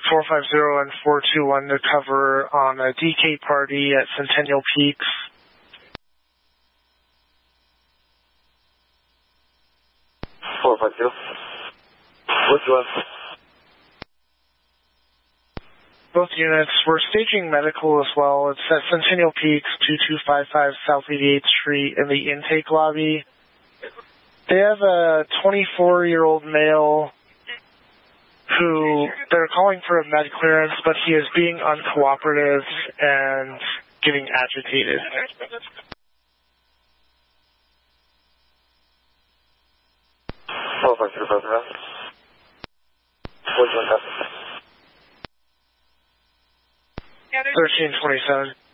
450 and 421 to cover on a DK party at Centennial Peaks. Which one? Both units. We're staging medical as well. It's at Centennial Peaks, 2255 South 88th Street in the intake lobby. They have a 24-year-old male who they're calling for a med clearance, but he is being uncooperative and getting agitated. Which one? 1327.